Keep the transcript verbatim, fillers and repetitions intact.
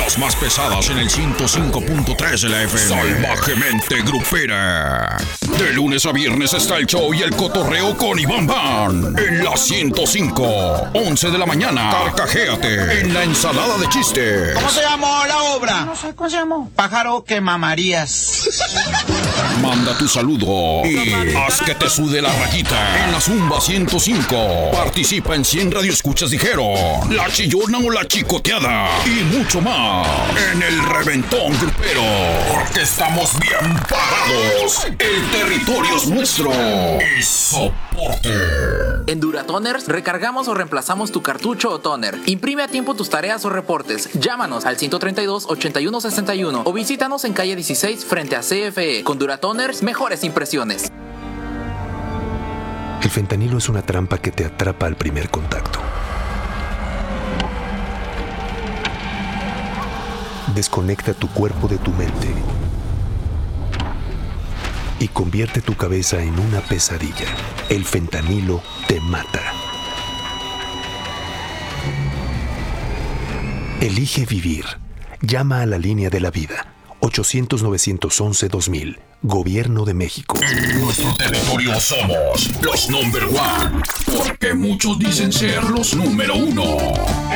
Las más pesadas en el ciento cinco punto tres de la F M. Salvajemente grupera. De lunes a viernes está el show y el cotorreo con Iván Van. En la ciento cinco. once de la mañana. Carcajéate en la ensalada de chistes. ¿Cómo se llamó la obra? No sé, ¿cómo se llamó? Pájaro que mamarías. Manda tu saludo y haz que te sude la rayita en la Zumba ciento cinco. Participa en cien radioescuchas dijeron, la chillona o la chicoteada y mucho más en el Reventón Grupero. Porque estamos bien parados. El territorio es nuestro. Y soporte. En Duratoners recargamos o reemplazamos tu cartucho o toner. Imprime a tiempo tus tareas o reportes. Llámanos al ciento treinta y dos, ochenta y uno sesenta y uno o visítanos en calle dieciséis frente a C F E. Con Duratoners, mejores impresiones. El fentanilo es una trampa que te atrapa al primer contacto. Desconecta tu cuerpo de tu mente y convierte tu cabeza en una pesadilla. El fentanilo te mata. Elige vivir. Llama a la línea de la vida. ochocientos, novecientos once, dos mil. Gobierno de México. En nuestro territorio somos los number one. Porque muchos dicen ser los número uno.